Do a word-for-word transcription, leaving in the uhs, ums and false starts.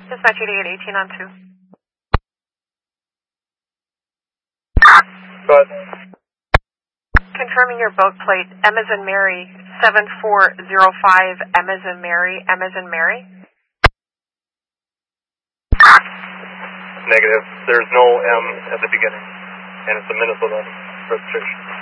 Dispatch eighty-eight eighteen on two. Go ahead. Confirming your boat plate, M as in Mary, seven four zero five, M as in Mary, M as in Mary? Negative. There's no M at the beginning, and it's a Minnesota registration.